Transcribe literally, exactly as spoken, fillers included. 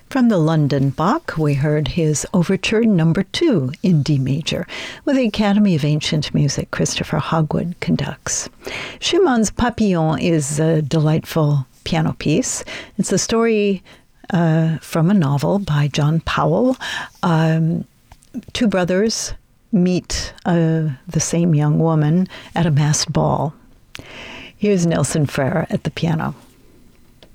From the London Bach, we heard his Overture Number Two in D major, with the Academy of Ancient Music Christopher Hogwood conducts. Schumann's Papillon is a delightful piano piece. It's a story uh, from a novel by John Powell. Um, two brothers meet uh, the same young woman at a masked ball. Here's Nelson Frere at the piano.